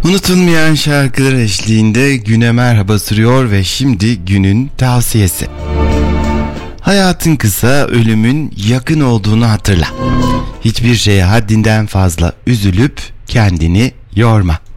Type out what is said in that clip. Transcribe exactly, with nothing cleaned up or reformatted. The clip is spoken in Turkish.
Unutulmayan şarkılar eşliğinde güne merhaba sürüyor ve şimdi günün tavsiyesi. Hayatın kısa, ölümün yakın olduğunu hatırla. Hiçbir şeye haddinden fazla üzülüp kendini yorma.